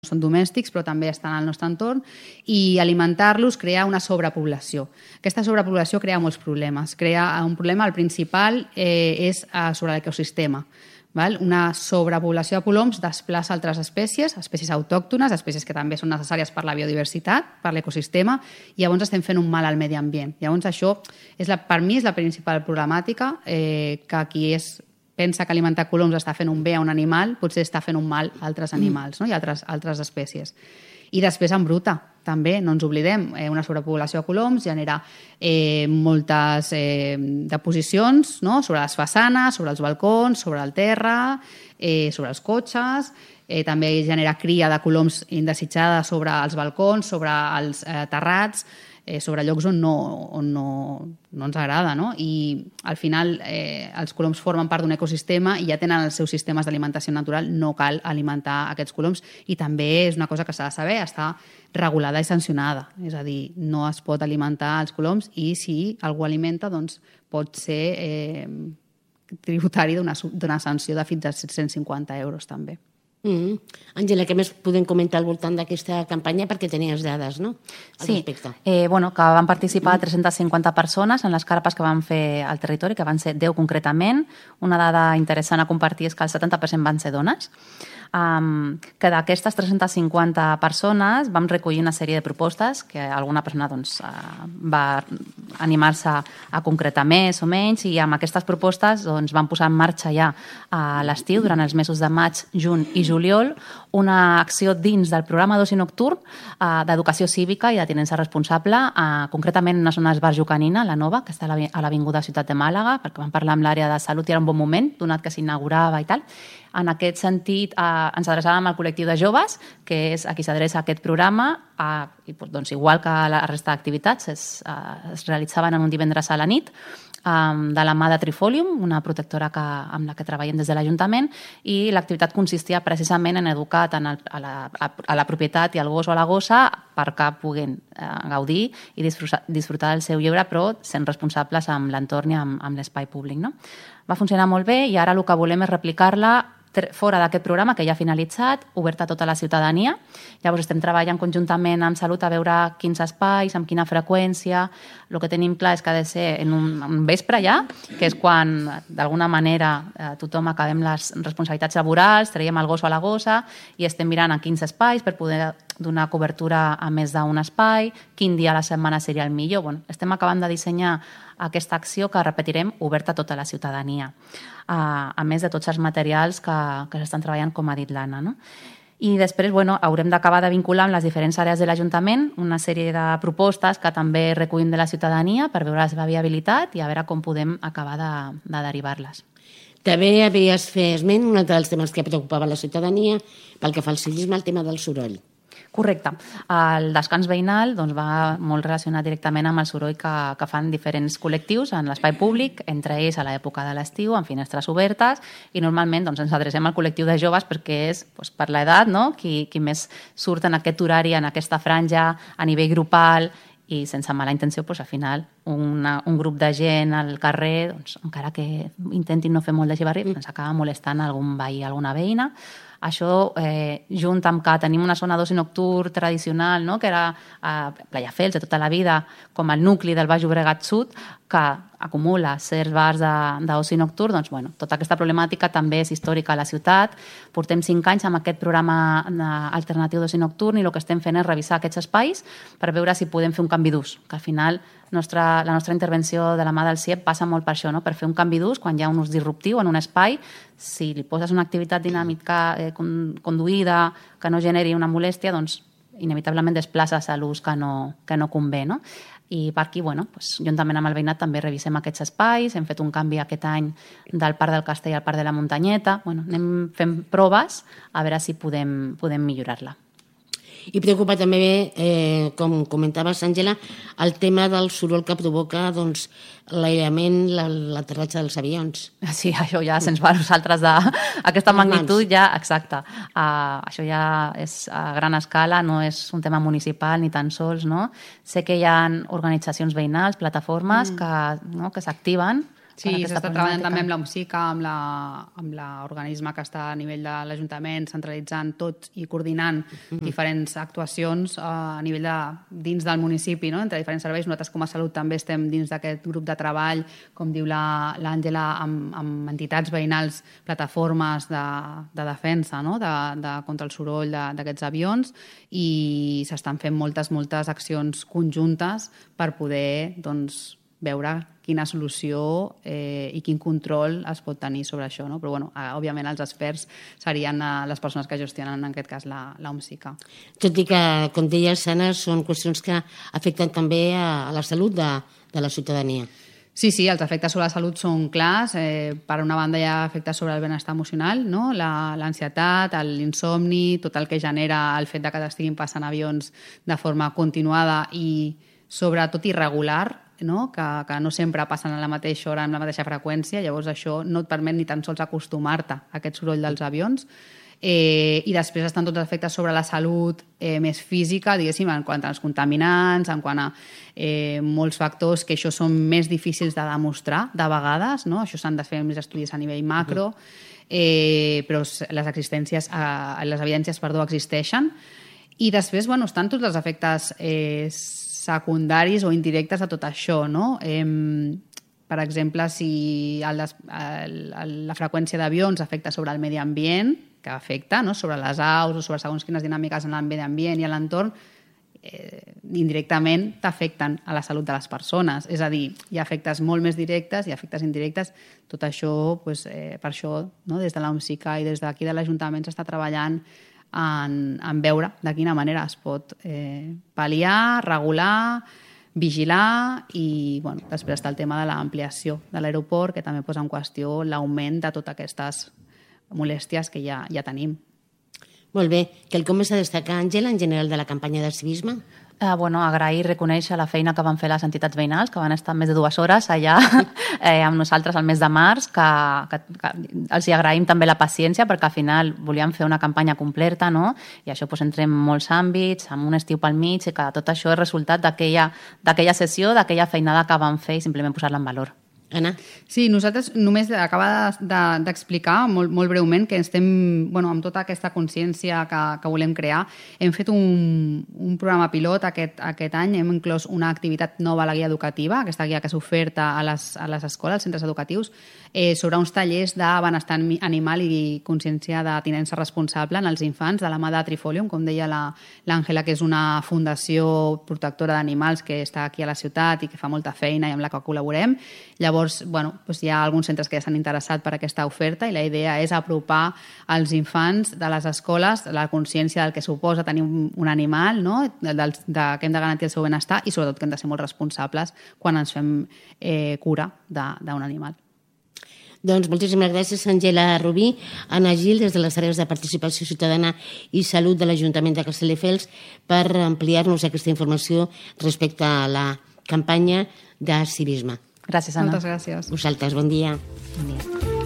són domèstics però també estan al nostre entorn, i alimentar-los crea una sobrepoblació. Aquesta sobrepoblació crea molts problemes. Crea un problema, el principal és sobre l'ecosistema. Una sobrepoblació de coloms desplaça altres espècies autòctones, espècies que també són necessàries per la biodiversitat, per l'ecosistema, i llavors estem fent un mal al medi ambient. Llavors això, per mi, és la principal problemàtica, que qui pensa que alimentar coloms està fent un bé a un animal, potser està fent un mal a altres animals, no? I a altres espècies. I després en bruta, també, no ens oblidem, una sobrepoblació de coloms genera moltes deposicions, no? Sobre les façanes, sobre els balcons, sobre el terra, sobre els cotxes, també genera cria de coloms indesitjada sobre els balcons, sobre els terrats, sobre llocs on no ens agrada, no? I al final els coloms formen part d'un ecosistema i ja tenen els seus sistemes d'alimentació natural, no cal alimentar aquests coloms, i també és una cosa que s'ha de saber, està regulada i sancionada, és a dir, no es pot alimentar els coloms, i si algú alimenta doncs pot ser tributari d'una sanció de fins a 750 euros també. Àngela, què més podem comentar al voltant d'aquesta campanya, perquè tenies dades, no? Sí, que van participar 350 persones en les carpes que van fer al territori, que van ser 10 concretament. Una dada interessant a compartir és que el 70% van ser dones. Que d'aquestes 350 persones vam recollir una sèrie de propostes que alguna persona va animar-se a concretar més o menys, i amb aquestes propostes vam posar en marxa ja a l'estiu, durant els mesos de maig, juny i juliol, una acció dins del programa d'oci nocturn d'educació cívica i de tinença responsable, concretament en una zona d'esbarjo canina, la nova, que està a l'avinguda Ciutat de Màlaga, perquè vam parlar amb l'àrea de salut i era un bon moment, donat que s'inaugurava i tal. En aquest sentit, ens adreçàvem al col·lectiu de joves, que és a qui s'adreça aquest programa, i igual que la resta d'activitats, es realitzaven en un divendres a la nit, de la mà de Trifolium, una protectora amb la que treballem des de l'Ajuntament, i l'activitat consistia precisament en educar tant a la propietat i al gos o a la gossa perquè puguin gaudir i disfrutar del seu lleure, però sent responsables amb l'entorn i amb l'espai públic. Va funcionar molt bé, i ara el que volem és replicar-la fora d'aquest programa, que ja ha finalitzat, obert a tota la ciutadania. Llavors estem treballant conjuntament amb Salut a veure quins espais, amb quina freqüència. El que tenim clar és que ha de ser en un vespre ja, que és quan d'alguna manera tothom acabem les responsabilitats laborals, traiem el gos o la gossa i estem mirant en quins espais per poder donar cobertura a més d'un espai, quin dia a la setmana seria el millor. Estem acabant de dissenyar aquesta acció que repetirem oberta a tota la ciutadania, a més de tots els materials que s'estan treballant, com ha dit l'Anna. I després haurem d'acabar de vincular amb les diferents àrees de l'Ajuntament una sèrie de propostes que també recollim de la ciutadania per veure la seva viabilitat i a veure com podem acabar de derivar-les. També havies fet esment, un dels temes que preocupava la ciutadania, pel que fa al civisme, el tema del soroll. Correcte. El descans veïnal va molt relacionat directament amb el soroll que fan diferents col·lectius en l'espai públic, entre ells a l'època de l'estiu, amb finestres obertes, i normalment ens adrecem al col·lectiu de joves perquè és per l'edat qui més surt en aquest horari, en aquesta franja, a nivell grupal, i sense mala intenció, al final, un grup de gent al carrer, encara que intentin no fer molt de xivarri, ens acaba molestant algun veí, alguna veïna. Això, junt amb que tenim una zona d'oci nocturn tradicional, que era Playafels de tota la vida, com el nucli del Baix Llobregat Sud, que acumula certs bars d'oci nocturn, tota aquesta problemàtica també és històrica a la ciutat. Portem 5 anys amb aquest programa alternatiu d'oci nocturn i el que estem fent és revisar aquests espais per veure si podem fer un canvi d'ús, que al final la nostra intervenció de la mà del CIEP passa molt per això, per fer un canvi d'ús quan hi ha un ús disruptiu en un espai. Si li poses una activitat dinàmica conduïda que no generi una molèstia, doncs inevitablement desplaces a l'ús que no convé. I per aquí, juntament amb el veïnat, també revisem aquests espais. Hem fet un canvi aquest any del Parc del Castell al Parc de la Muntanyeta. Anem fent proves a veure si podem millorar-la. I preocupa també, com comentaves, Àngela, el tema del soroll que provoca l'aïllament, l'aterratge dels avions. Sí, això ja se'ns va a nosaltres d'aquesta magnitud, ja, exacte. Això ja és a gran escala, no és un tema municipal ni tan sols, no? Sé que hi ha organitzacions veïnals, plataformes que s'activen Sí, s'està treballant també amb l'OMSICA, amb l'organisme que està a nivell de l'Ajuntament, centralitzant tot i coordinant diferents actuacions a nivell dins del municipi, no? Entre diferents serveis. Nosaltres com a Salut també estem dins d'aquest grup de treball, com diu l'Àngela, amb entitats veïnals, plataformes de defensa, no? Contra el soroll d'aquests avions, i s'estan fent moltes accions conjuntes per poder, doncs, veure quina solució i quin control es pot tenir sobre això, no? Però, bueno, òbviament, els experts serien les persones que gestionen, en aquest cas, l'OMSICA. Tot i que, com deies, Anna, són qüestions que afecten també a la salut de la ciutadania. Sí, els efectes sobre la salut són clars. Per una banda, hi ha efectes sobre el benestar emocional, no? L'ansietat, l'insomni, tot el que genera el fet que estiguin passant avions de forma continuada i, sobretot, irregular, no? Que no sempre passen a la mateixa hora amb la mateixa freqüència, llavors això no et permet ni tan sols acostumar-te a aquest soroll dels avions. I després estan tots els efectes sobre la salut més física, diguéssim, en quant als contaminants, en quant a molts factors que això són més difícils de demostrar de vegades, no? Això s'han de fer més estudis a nivell macro, però les evidències existeixen. I després, bueno, estan tots els efectes secundaris o indirectes de tot això, no? Per exemple, si la freqüència d'avions afecta sobre el medi ambient, que afecta, no? Sobre les aus o sobre segons quines dinàmiques en el medi ambient i a l'entorn, indirectament t'afecten a la salut de les persones. És a dir, hi ha efectes molt més directes i efectes indirectes. Tot això, per això, des de l'OMSICA i des d'aquí de l'Ajuntament s'està treballant en veure de quina manera es pot pal·liar, regular, vigilar i després està el tema de l'ampliació de l'aeroport, que també posa en qüestió l'augment de totes aquestes molèsties que ja tenim. Molt bé. Quelcom més a destacar, Àngela, en general de la campanya de civisme? Agrair i reconèixer la feina que van fer les entitats veïnals, que van estar més de 2 hores allà amb nosaltres el mes de març, que els hi agraïm també la paciència, perquè al final volíem fer una campanya completa, no? I això entrem en molts àmbits, amb un estiu pel mig, i que tot això és resultat d'aquella sessió, d'aquella feinada que vam fer i simplement posar-la en valor. Anna? Sí, nosaltres només acaba d'explicar molt breument que estem, amb tota aquesta consciència que volem crear, hem fet un programa pilot aquest any, hem inclòs una activitat nova a la guia educativa, aquesta guia que s'oferta a les escoles, als centres educatius, sobre uns tallers de benestar animal i consciència de tinença responsable en els infants, de la mà de Trifolium, com deia l'Àngela, que és una fundació protectora d'animals que està aquí a la ciutat i que fa molta feina i amb la que col·laborem. Llavors, hi ha alguns centres que ja s'han interessat per aquesta oferta i la idea és apropar als infants de les escoles la consciència del que suposa tenir un animal, no? Que hem de garantir el seu benestar i sobretot que hem de ser molt responsables quan ens fem cura d'un animal. Doncs moltíssimes gràcies, Àngela Rubí, Anna Gil, des de les àrees de participació ciutadana i salut de l'Ajuntament de Castelldefels, per ampliar-nos aquesta informació respecte a la campanya de civisme. Gràcies, Anna. Moltes gràcies. Vosaltres, bon dia. Bon dia.